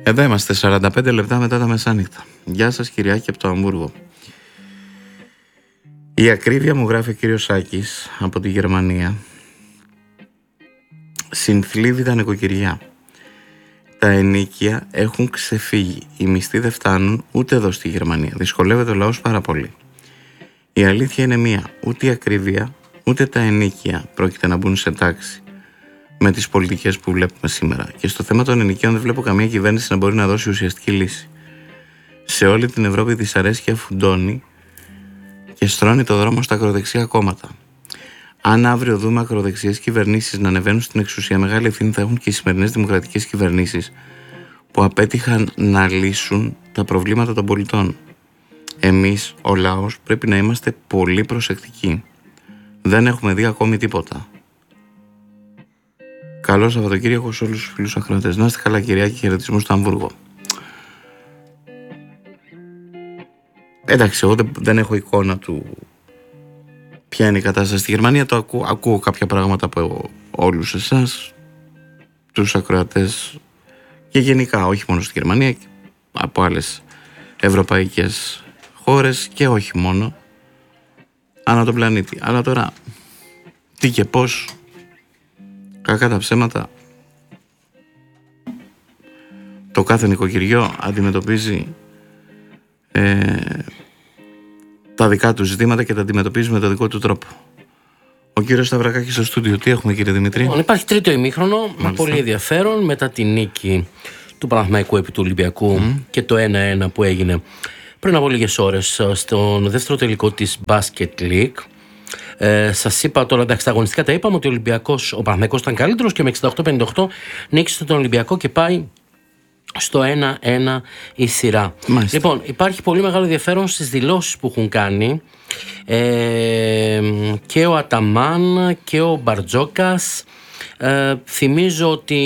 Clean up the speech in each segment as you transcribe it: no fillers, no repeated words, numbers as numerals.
Εδώ είμαστε 45 λεπτά μετά τα μεσάνυχτα. Γεια σας Κυριάκη από το Αμβούργο. Η ακρίβεια μου, γράφει ο κύριος Σάκης από τη Γερμανία, συνθλίβει τα νοικοκυριά. Τα ενοίκια έχουν ξεφύγει. Οι μισθοί δεν φτάνουν ούτε εδώ στη Γερμανία. Δυσκολεύεται ο λαός πάρα πολύ. Η αλήθεια είναι μία. Ούτε η ακρίβεια ούτε τα ενοίκια πρόκειται να μπουν σε τάξη με τις πολιτικές που βλέπουμε σήμερα. Και στο θέμα των ενοικίων δεν βλέπω καμία κυβέρνηση να μπορεί να δώσει ουσιαστική λύση. Σε όλη την Ευρώπη δυσαρέσκεια φουντώνει και στρώνει το δρόμο στα ακροδεξιά κόμματα. Αν αύριο δούμε ακροδεξιές κυβερνήσεις να ανεβαίνουν στην εξουσία, μεγάλη ευθύνη θα έχουν και οι σημερινές δημοκρατικές κυβερνήσεις που απέτυχαν να λύσουν τα προβλήματα των πολιτών. Εμείς, ο λαός, πρέπει να είμαστε πολύ προσεκτικοί. Δεν έχουμε δει ακόμη τίποτα. Καλό Σαββατοκύριακο σε όλους τους φίλους ακροατές. Να είστε καλά, Κυριάκη, χαιρετισμούς στο Αμβούργο. Εντάξει, εγώ δεν έχω εικόνα του ποια είναι η κατάσταση στη Γερμανία. Το ακούω κάποια πράγματα από όλους εσάς, τους ακροατές, και γενικά, όχι μόνο στη Γερμανία, από άλλες ευρωπαϊκές χώρες και όχι μόνο, ανά τον πλανήτη. Αλλά τώρα, τι και πώς, κακά τα ψέματα, το κάθε νοικοκυριό αντιμετωπίζει τα δικά του ζητήματα και τα αντιμετωπίζει με το δικό του τρόπο. Ο κύριος Σταυρακάκης στο στούντιο, τι έχουμε, κύριε Δημητρή? Υπάρχει τρίτο ημίχρονο με πολύ ενδιαφέρον μετά τη νίκη του Παναθηναϊκού επί του Ολυμπιακού και το 1-1 που έγινε πριν από λίγες ώρες στον δεύτερο τελικό της Basket League. Σας είπα τώρα, εντάξει, τα αγωνιστικά τα είπαμε, ότι ο Παναθηναϊκός ήταν καλύτερος και με 68-58 νίκησε τον Ολυμπιακό και πάει στο 1-1 η σειρά. Μάλιστα. Λοιπόν, υπάρχει πολύ μεγάλο ενδιαφέρον στις δηλώσεις που έχουν κάνει και ο Αταμάν και ο Μπαρτζόκας. Θυμίζω ότι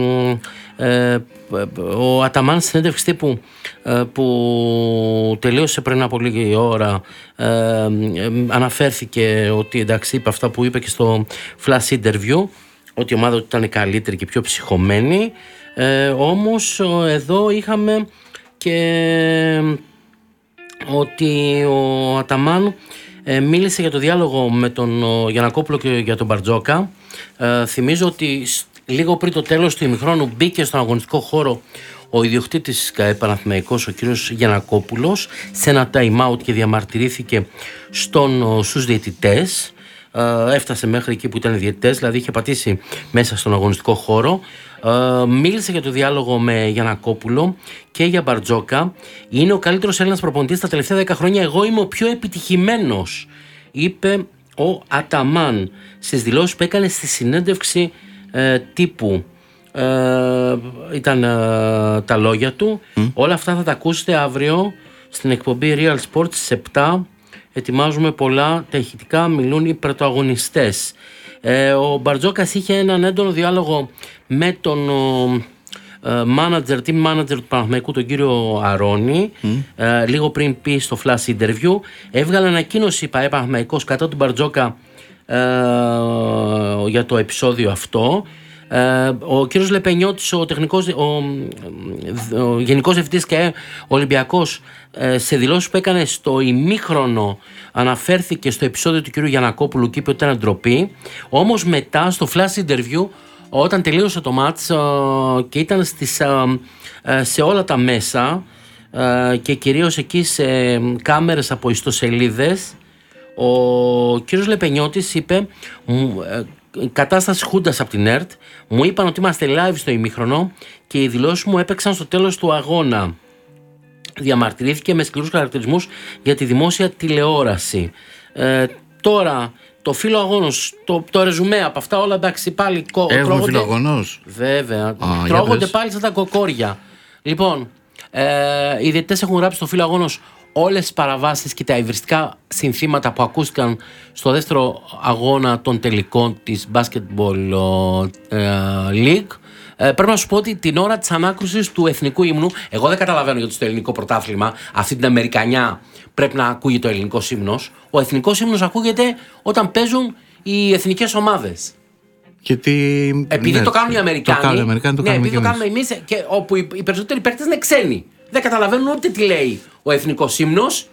ο Αταμάν στην συνέντευξη τύπου που τελείωσε πριν από λίγη ώρα αναφέρθηκε ότι, εντάξει, είπε αυτά που είπε και στο flash interview, ότι η ομάδα του ήταν καλύτερη και πιο ψυχωμένη. Όμως εδώ είχαμε και ότι ο Αταμάν μίλησε για το διάλογο με τον Γιαννακόπουλο και για τον Μπαρτζόκα. Θυμίζω ότι λίγο πριν το τέλος του ημιχρόνου μπήκε στον αγωνιστικό χώρο ο ιδιοκτήτης Παναθηναϊκός, ο κύριος Γιαννακόπουλος, σε ένα time out και διαμαρτυρήθηκε στους διαιτητές. Έφτασε μέχρι εκεί που ήταν οι διαιτητές, δηλαδή είχε πατήσει μέσα στον αγωνιστικό χώρο. Μίλησε για το διάλογο με Γιαννακόπουλο και για Μπαρτζόκα. Είναι ο καλύτερος Έλληνας προπονητής τα τελευταία 10 χρόνια. Εγώ είμαι ο πιο επιτυχημένος, είπε ο Αταμάν στις δηλώσεις που έκανε στη συνέντευξη τύπου. Ήταν τα λόγια του. Όλα αυτά θα τα ακούσετε αύριο στην εκπομπή Real Sports στις 7. Ετοιμάζουμε πολλά, τα ηχητικά μιλούν οι πρωταγωνιστές. Ο Μπαρτζόκας είχε έναν έντονο διάλογο με τον team manager του Παναθηναϊκού, τον κύριο Αρώνη, λίγο πριν πει στο flash interview. Έβγαλε ανακοίνωση η Παναθηναϊκός κατά του Μπαρτζόκα για το επεισόδιο αυτό. Ο κύριος Λεπενιώτης, ο γενικός διευθυντής και Ολυμπιακός, σε δηλώσεις που έκανε στο ημίχρονο αναφέρθηκε στο επεισόδιο του κύριου Γιαννακόπουλου και είπε ότι ήταν ντροπή. Όμως μετά στο flash interview, όταν τελείωσε το μάτς και ήταν σε όλα τα μέσα και κυρίως εκεί σε κάμερες από ιστοσελίδες, ο κύριος Λεπενιώτης είπε, η κατάσταση χούντας από την ΕΡΤ, μου είπαν ότι είμαστε live στο ημίχρονο και οι δηλώσεις μου έπαιξαν στο τέλος του αγώνα. Διαμαρτυρήθηκε με σκληρούς χαρακτηρισμούς για τη δημόσια τηλεόραση. Τώρα το φύλλο αγώνος, το ρεζουμέ από αυτά όλα, εντάξει, πάλι έχουμε φύλλο αγώνος. Βέβαια, τρώγονται πάλι σαν τα κοκόρια. Λοιπόν, οι διαιτητές έχουν γράψει στο φύλλο αγώνος όλες τις παραβάσεις και τα υβριστικά συνθήματα που ακούστηκαν στο δεύτερο αγώνα των τελικών της Basketball League. Πρέπει να σου πω ότι την ώρα της ανάκρουσης του εθνικού ύμνου, εγώ δεν καταλαβαίνω γιατί στο ελληνικό πρωτάθλημα αυτή την Αμερικανιά πρέπει να ακούγεται ο ελληνικός ύμνος. Ο εθνικός ύμνος ακούγεται όταν παίζουν οι εθνικές ομάδες. Επειδή το κάνουν οι Αμερικάνοι. Το κάνουν οι Αμερικάνοι, ναι, επειδή το κάνουμε εμείς, και όπου οι περισσότεροι παίκτες είναι ξένοι. Δεν καταλαβαίνουν ούτε τι λέει ο εθνικός ύμνος.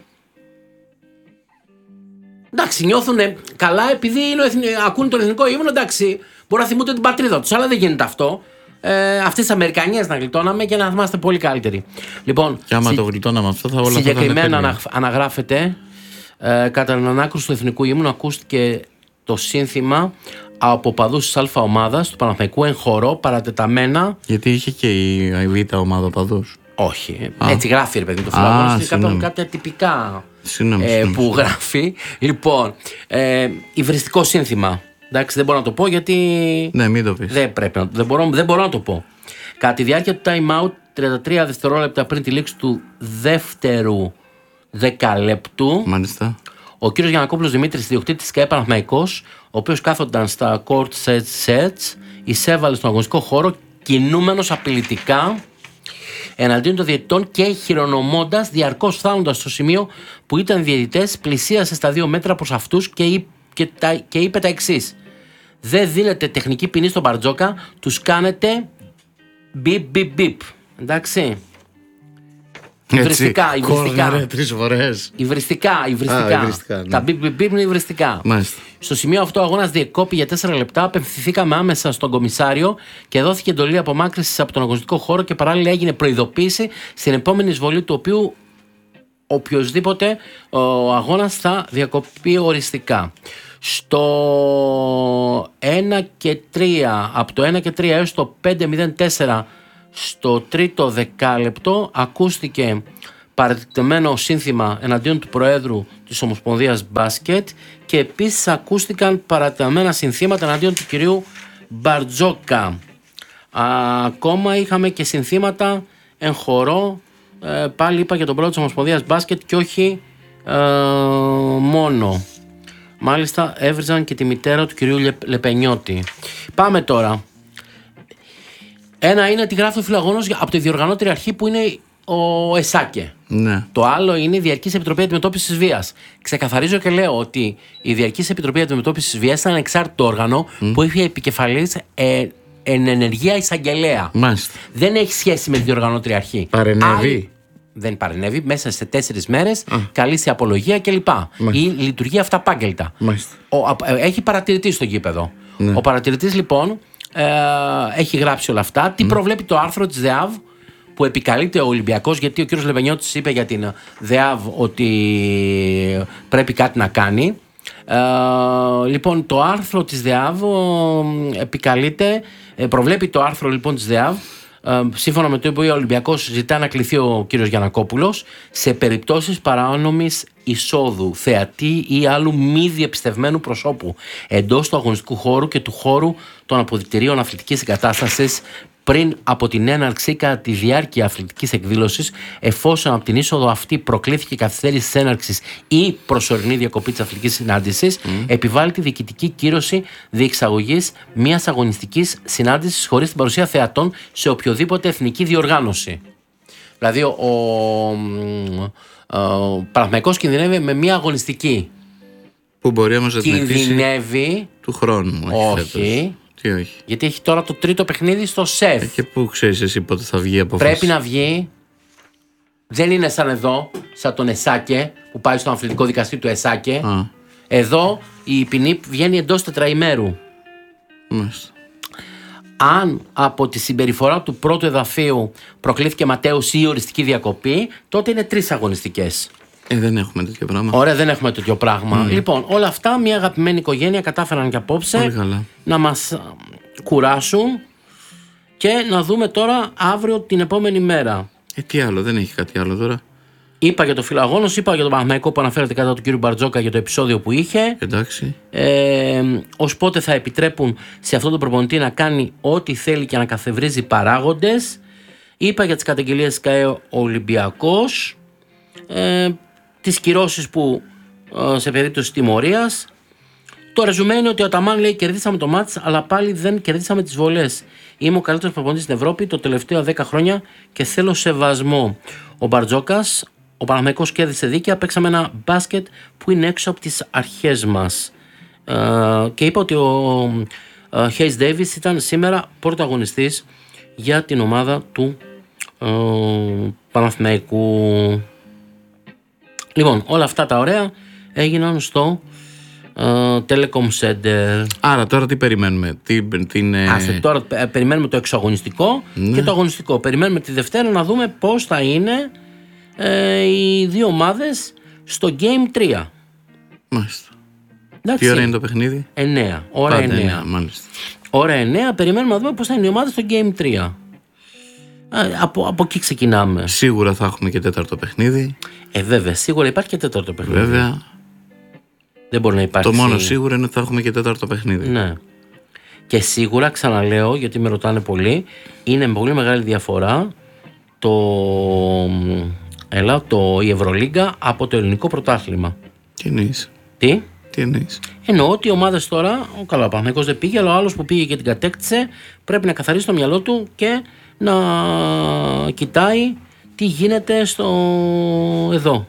Εντάξει, νιώθουν καλά επειδή ακούν τον εθνικό ύμνο. Εντάξει, μπορεί να θυμούνται την πατρίδα τους, αλλά δεν γίνεται αυτό. Αυτές τις Αμερικανίες να γλιτώναμε και να είμαστε πολύ καλύτεροι. Λοιπόν, και άμα το γλιτώναμε αυτό, θα όλα αυτά. Συγκεκριμένα αναγράφεται κατά την ανάκρουση του εθνικού ύμνου ακούστηκε το σύνθημα από οπαδούς της Α ομάδας του Παναθηναϊκού εν χορό, παρατεταμένα. Γιατί είχε και η Β ομάδα οπαδούς. Όχι. Έτσι γράφει, ρε παιδί, το φιλαγόνος. Κάποια τυπικά που γράφει. Λοιπόν, υβριστικό σύνθημα. Εντάξει, δεν μπορώ να το πω γιατί. Ναι, μην το πεις. Δεν μπορώ να το πω. Κατά τη διάρκεια του time out, 33 δευτερόλεπτα πριν τη λήξη του δεύτερου δεκαλέπτου. Μάλιστα. Ο κύριος Γιαννακόπουλος Δημήτρης, ιδιοκτήτης ΚΑΕ Παναθηναϊκός, ο οποίος κάθονταν στα court sets, εισέβαλε στον αγωνιστικό χώρο κινούμενος απειλητικά εναντίον των διαιτητών και χειρονομώντας, διαρκώς φτάνοντας στο σημείο που ήταν διαιτητές, πλησίασε στα 2 μέτρα προς αυτούς και είπε τα εξής: δεν δίνετε τεχνική ποινή στον Μπαρτζόκα, τους κάνετε μπιπ μπιπ μπιπ. Εντάξει. Υβριστικά. Τρεις φορές. Υβριστικά. Ναι. Τα μπιπ είναι υβριστικά. Μάλιστα. Στο σημείο αυτό ο αγώνας διεκόπη για 4 λεπτά. Απευθυνθήκαμε άμεσα στον κομισάριο και δόθηκε εντολή απομάκρυσης από τον αγωνιστικό χώρο και παράλληλα έγινε προειδοποίηση στην επόμενη εισβολή του οποίου οποιοσδήποτε ο αγώνας θα διακοπεί οριστικά. Στο 1 και 3, από το 1 και 3 έως το 5-0-4, στο τρίτο δεκάλεπτο ακούστηκε παρατητεμένο σύνθημα εναντίον του Προέδρου της Ομοσπονδίας Μπάσκετ και επίσης ακούστηκαν παρατητεμένα συνθήματα εναντίον του κυρίου Μπαρτζόκα. Ακόμα είχαμε και συνθήματα εν χορό, πάλι είπα για τον Πρόεδρο της Ομοσπονδίας Μπάσκετ και όχι μόνο. Μάλιστα έβριζαν και τη μητέρα του κυρίου Λεπενιώτη. Πάμε τώρα. Ένα είναι τι γράφει ο φιλαγόνος από τη διοργανώτρια αρχή που είναι ο ΕΣΑΚΕ. Ναι. Το άλλο είναι η Διαρκής Επιτροπή Αντιμετώπισης Βίας. Ξεκαθαρίζω και λέω ότι η Διαρκής Επιτροπή Αντιμετώπισης Βίας ήταν ανεξάρτητο όργανο που είχε επικεφαλής εν ενεργεία εισαγγελέα. Μάλιστα. Δεν έχει σχέση με τη διοργανώτρια αρχή. Παρενέβη. Δεν παρενέβη. Μέσα σε 4 μέρες καλεί σε απολογία κλπ. Ή λειτουργεί αυταπάγγελτα. Έχει παρατηρητή στο γήπεδο. Ναι. Ο παρατηρητής λοιπόν έχει γράψει όλα αυτά. Τι προβλέπει το άρθρο της ΔΕΑΒ που επικαλείται ο Ολυμπιακός, γιατί ο κύριος Λεβενιώτης είπε για την ΔΕΑΒ ότι πρέπει κάτι να κάνει. Λοιπόν, το άρθρο της ΔΕΑΒ επικαλείται, προβλέπει το άρθρο λοιπόν της ΔΕΑΒ, σύμφωνα με το οποίο ο Ολυμπιακός ζητά να κληθεί ο κύριος Γιαννακόπουλος σε περιπτώσεις παράνομης εισόδου θεατή ή άλλου μη διεπιστευμένου προσώπου εντός του αγωνιστικού χώρου και του χώρου των αποδυτηρίων αθλητικής εγκατάστασης πριν από την έναρξη ή κατά τη διάρκεια αθλητικής εκδήλωσης, εφόσον από την είσοδο αυτή προκλήθηκε καθυστέρηση της έναρξης ή προσωρινή διακοπή της αθλητικής συνάντησης, επιβάλλει τη διοικητική κύρωση διεξαγωγής μιας αγωνιστικής συνάντησης χωρίς την παρουσία θεατών σε οποιοδήποτε εθνική διοργάνωση. Δηλαδή ο Παναθηναϊκός κινδυνεύει με μια αγωνιστική. Που μπορεί όμως να την κινδυνεύει του χρόνου. Όχι. Όχι. Γιατί έχει τώρα το τρίτο παιχνίδι στο ΣΕΦ. Και πού ξέρεις εσύ πότε θα βγει η απόφαση? Πρέπει να βγει. Δεν είναι σαν εδώ, σαν τον ΕΣΑΚΕ που πάει στο αμφιλητικό δικαστήριο του ΕΣΑΚΕ. Εδώ η ποινή βγαίνει εντός τετραημέρου. Μάλιστα. Αν από τη συμπεριφορά του πρώτου εδαφείου προκλήθηκε ματέωση ή οριστική διακοπή, τότε είναι 3 αγωνιστικές. Δεν έχουμε τέτοιο πράγμα. Ωραία, δεν έχουμε τέτοιο πράγμα. Λοιπόν, όλα αυτά μια αγαπημένη οικογένεια κατάφεραν και απόψε να μας κουράσουν και να δούμε τώρα αύριο την επόμενη μέρα. Τι άλλο, δεν έχει κάτι άλλο τώρα. Είπα για το φιλαγόνος, είπα για τον Παναθηναϊκό που αναφέρεται κατά του κύριου Μπαρτζόκα για το επεισόδιο που είχε. Εντάξει. Ως πότε θα επιτρέπουν σε αυτόν τον προπονητή να κάνει ό,τι θέλει και να καθευρίζει παράγοντες. Είπα για τις καταγγελίες ΚΑΕ ο Ολυμπιακός. Τις κυρώσεις που σε περίπτωση τιμωρίας. Το ρεζουμέ είναι ότι ο Αταμάν λέει κερδίσαμε το μάτς, αλλά πάλι δεν κερδίσαμε τις βολές. Είμαι ο καλύτερος προπονητής στην Ευρώπη το τελευταίο 10 χρόνια και θέλω σεβασμό. Ο Μπαρτζόκας, ο Παναθηναϊκός κέρδισε δίκαια, παίξαμε ένα μπάσκετ που είναι έξω από τις αρχές μας. Και είπα ότι Hayes Davis ήταν σήμερα πρωταγωνιστής για την ομάδα του Παναθηναϊκού. Λοιπόν, όλα αυτά τα ωραία έγιναν στο Telecom Center. Άρα τώρα τι περιμένουμε? Τώρα περιμένουμε το εξωαγωνιστικό και το αγωνιστικό. Περιμένουμε τη Δευτέρα να δούμε πώς θα είναι οι δύο ομάδες στο Game 3. Μάλιστα. Εντάξει. Τι ώρα είναι το παιχνίδι? 9. Ώρα 9. Μάλιστα. Ώρα 9. Περιμένουμε να δούμε πώς θα είναι οι ομάδες στο Game 3. Από εκεί ξεκινάμε. Σίγουρα θα έχουμε και τέταρτο παιχνίδι. Βέβαια, σίγουρα υπάρχει και τέταρτο παιχνίδι. Βέβαια. Δεν μπορεί να υπάρξει. Το μόνο σίγουρο είναι ότι θα έχουμε και τέταρτο παιχνίδι. Ναι. Και σίγουρα, ξαναλέω, γιατί με ρωτάνε πολύ, είναι πολύ μεγάλη διαφορά η Ευρωλίγκα από το ελληνικό πρωτάθλημα. Τι εννοείς? Τι εννοείς? Εννοώ ότι οι ομάδες τώρα, καλά, ο Παναθηναϊκός δεν πήγε, αλλά ο άλλος που πήγε και την κατέκτησε πρέπει να καθαρίσει το μυαλό του και να κοιτάει τι γίνεται εδώ.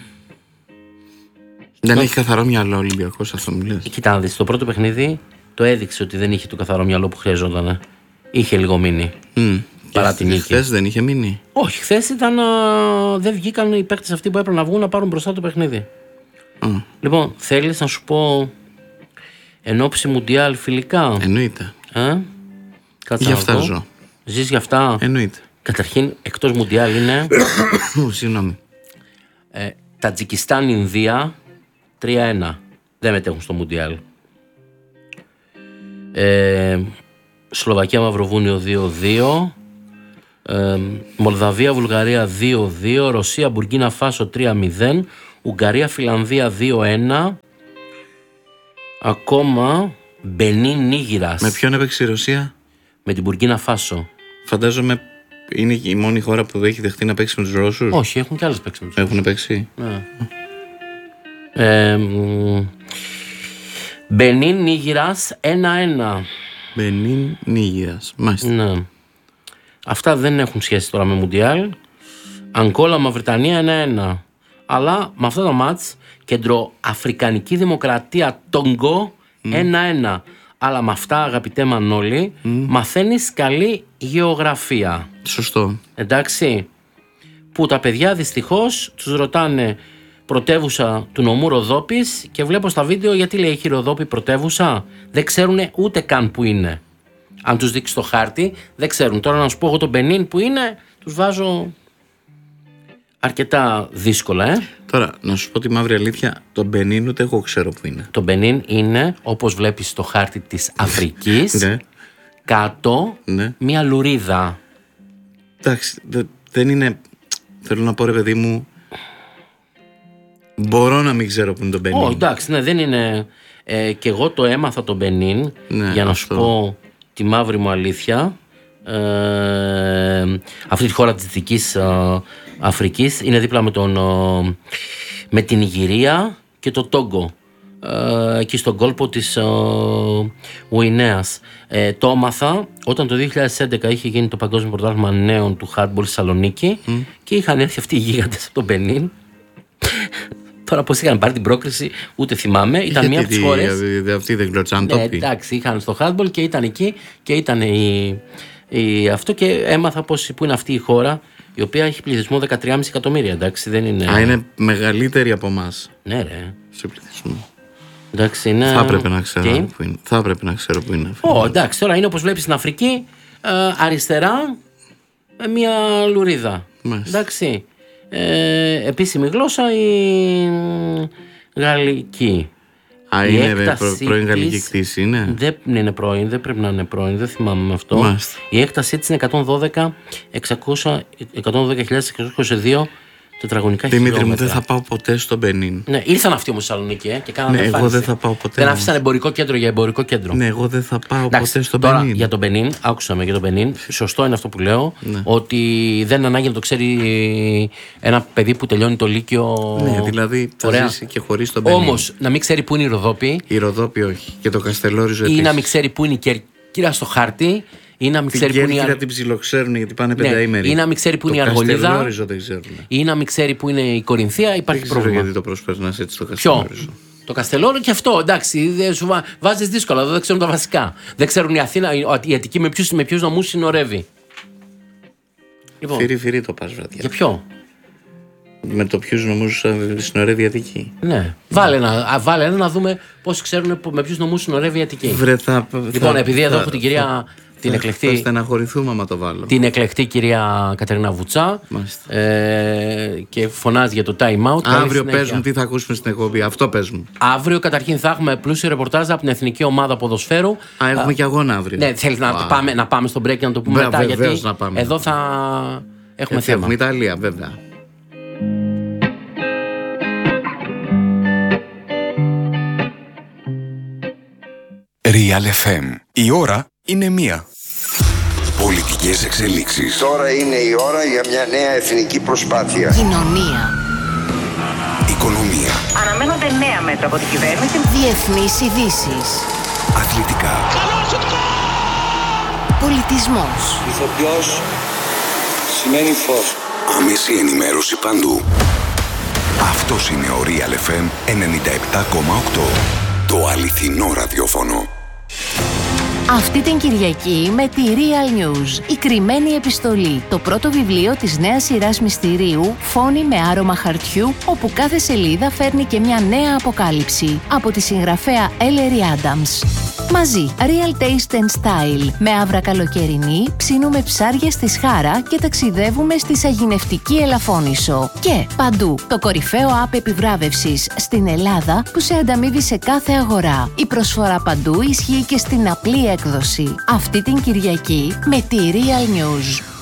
Δεν έχει καθαρό μυαλό ο Ολυμπιακός, αυτό μου λες? Κοίτα να δεις, το πρώτο παιχνίδι το έδειξε ότι δεν είχε το καθαρό μυαλό που χρειαζόταν. Είχε λίγο μείνει. Παρά την νίκη. Χθες δεν είχε μείνει? Όχι, χθες δεν βγήκαν οι παίκτες αυτοί που έπρεπε να βγουν να πάρουν μπροστά το παιχνίδι. Λοιπόν, θέλεις να σου πω εν ώψη Μουντιάλ φιλικά? Εννοείται. Κάτσε για να αυτά δω. ζω. Ζεις για αυτά? Εννοείται. Καταρχήν, εκτός Μουντιάλ είναι συγγνώμη. Τατζικιστάν, Ινδία 3-1. Δεν μετέχουν στο Μουντιάλ. Σλοβακία, Μαυροβούνιο 2-2. Μολδαβία, Βουλγαρία 2-2. Ρωσία, Μπουργκίνα Φάσο 3-0. Ουγγαρία, Φιλανδία 2-1. Ακόμα Μπενίν, Νίγηρας. Με ποιον έπαιξε η Ρωσία? Με την Μπουργκίνα Φάσο. Φαντάζομαι είναι η μόνη χώρα που έχει δεχτεί να παίξει με τους Ρώσους. Όχι, έχουν και άλλες παίξει με τους Ρώσους. Έχουν παίξει. Ναι. Μπενίν, Νίγηρας 1-1. Μπενίν, Νίγηρας. Μάλιστα. Ναι. Αυτά δεν έχουν σχέση τώρα με Μουντιάλ. Αγκόλα, Μαυριτανία 1-1. Αλλά με αυτά τα μάτς, Κεντροαφρικανική Δημοκρατία, Τόγκο 1-1. Αλλά με αυτά, αγαπητέ Μανώλη, μαθαίνεις καλή γεωγραφία. Σωστό. Εντάξει. Που τα παιδιά δυστυχώς τους ρωτάνε πρωτεύουσα του νομού Ροδόπης και βλέπω στα βίντεο γιατί λέει έχει Ροδόπη πρωτεύουσα. Δεν ξέρουν ούτε καν που είναι. Αν τους δείξει το χάρτη, δεν ξέρουν. Τώρα να σου πω εγώ τον Μπενίν που είναι, τους βάζω αρκετά δύσκολα. Τώρα, να σου πω τη μαύρη αλήθεια, το Μπενίν ούτε εγώ ξέρω που είναι. Το Μπενίν είναι, όπως βλέπεις στο χάρτη της Αφρικής, ναι. Κάτω μια λουρίδα. Εντάξει, δεν είναι, θέλω να πω ρε παιδί μου, μπορώ να μην ξέρω που είναι το Μπενίν. Εντάξει, ναι, δεν είναι. Και εγώ το έμαθα το Μπενίν, για να σου πω τη μαύρη μου αλήθεια. Αυτή τη χώρα της Δυτικής Αφρικής είναι δίπλα με την Ιγυρία και το Τόγκο, εκεί στον κόλπο της Γουινέας. Το έμαθα όταν το 2011 είχε γίνει το Παγκόσμιο Πρωτάθλημα Νέων του Hardball στη Θεσσαλονίκη και είχαν έρθει αυτοί οι γίγαντες από τον Μπενίν. Τώρα πώς είχαν πάρει την πρόκριση ούτε θυμάμαι. Ήταν μία από τις χώρες. Αυτοί δεν κλωτσάν τόπι. Εντάξει, είχαν στο hardball και ήταν εκεί και ήταν αυτό και έμαθα που είναι αυτή η χώρα η οποία έχει πληθυσμό 13,5 εκατομμύρια. Εντάξει, δεν είναι. Είναι μεγαλύτερη από εμάς. Ναι, ρε. Σε πληθυσμό. Εντάξει, είναι. Θα έπρεπε να ξέρω που είναι. Θα έπρεπε να ξέρω που είναι. Εντάξει, τώρα είναι όπως βλέπεις στην Αφρική, αριστερά μία λουρίδα. Εντάξει. Επίσημη γλώσσα η γαλλική. Είναι πρώην γαλλική κτήση, είναι. Δεν είναι πρώην, δεν πρέπει να είναι πρώην, δεν θυμάμαι με αυτό. Μάλιστα. Η έκτασή της είναι 112.622 τετραγωνικά χιλιόμετρα. Δημήτρη μου, δεν θα πάω ποτέ στο Μπενίν. Ναι, ήρθαν αυτοί όμως στη Θεσσαλονίκη και κάνανε εμφάνιση. Εγώ δεν θα πάω ποτέ. Δεν άφησαν εμπορικό κέντρο για εμπορικό κέντρο. Ναι, εγώ δεν θα πάω ποτέ στο τώρα, Μπενίν. Για τον Μπενίν, άκουσα με για τον Μπενίν. Σωστό είναι αυτό που λέω. Ότι δεν ανάγκη να το ξέρει ένα παιδί που τελειώνει το Λύκειο. Ναι, δηλαδή θα ζήσει και χωρίς τον Μπενίν. Όμως να μην ξέρει πού είναι η Ροδόπη. Η Ροδόπη όχι. Και το Καστελόριζο επίσης. Ή να μην ξέρει πού είναι η Κέρκυρα στο χάρτη. Ή να μην ξέρει πού είναι η Κέρκυρα την ψιλοξέρουν γιατί πάνε πενταήμεροι. Ή να μην ξέρει πού είναι η Αργολίδα. Το Καστελόριζο δεν ξέρουν. Ή να μην ξέρει πού είναι η Κορινθία. Υπάρχει πρόβλημα. Γιατί το προσπερνάς έτσι το Καστελόριζο. Το Καστελόριο και αυτό, εντάξει, σου βάζεις δύσκολα, εδώ δεν ξέρουν τα βασικά. Δεν ξέρουν η Αθήνα, η Αττική με ποιους νομούς συνορεύει. Λοιπόν, φυρί το πας βραδιά. Για ποιο? Με το ποιους νομούς συνορεύει η Αττική. Ναι. Βάλε ένα να δούμε πώς ξέρουν με ποιους νομούς συνορεύει η Αττική. Λοιπόν, επειδή εδώ έχω την κυρία. Την εκλεκτή. Θα στεναχωρηθούμε άμα το βάλω. Την εκλεκτή κυρία Κατερίνα Βουτσά. Και φωνάζει για το time out. Αύριο παίζουν, τι θα ακούσουμε στην εκπομπή. Αυτό παίζουν. Αύριο καταρχήν θα έχουμε πλούσιο ρεπορτάζ από την Εθνική Ομάδα Ποδοσφαίρου. Έχουμε και αγώνα αύριο. Ναι, θέλεις να πάμε στο break και να το πούμε μετά? Γιατί να πάμε. Εδώ θα έχουμε θέμα. Έχουμε Ιταλία, βέβαια. Real FM. Η ώρα είναι 1. Πολιτικές εξελίξεις. Τώρα είναι η ώρα για μια νέα εθνική προσπάθεια. Κοινωνία. Οικονομία. Αναμένονται νέα μέτρα από την κυβέρνηση. Διεθνείς ειδήσεις. Αθλητικά. Πολιτισμός. Ηθοποιός σημαίνει φως. Άμεση ενημέρωση παντού. Αυτός είναι ο Real FM 97,8. Το αληθινό ραδιόφωνο. Αυτή την Κυριακή με τη Real News, η κρυμμένη επιστολή, το πρώτο βιβλίο της νέας σειράς μυστηρίου «Φόνοι με άρωμα χαρτιού», όπου κάθε σελίδα φέρνει και μια νέα αποκάλυψη, από τη συγγραφέα Ellery Adams. Μαζί, Real Taste and Style, με άβρα καλοκαιρινή, ψήνουμε ψάρια στη Σχάρα και ταξιδεύουμε στη Σαγηνευτική Ελαφώνησο. Και παντού, το κορυφαίο app επιβράβευσης στην Ελλάδα που σε ανταμείβει σε κάθε αγορά. Η προσφορά παντού ισχύει και στην απλή έκδοση. Αυτή την Κυριακή με τη Real News.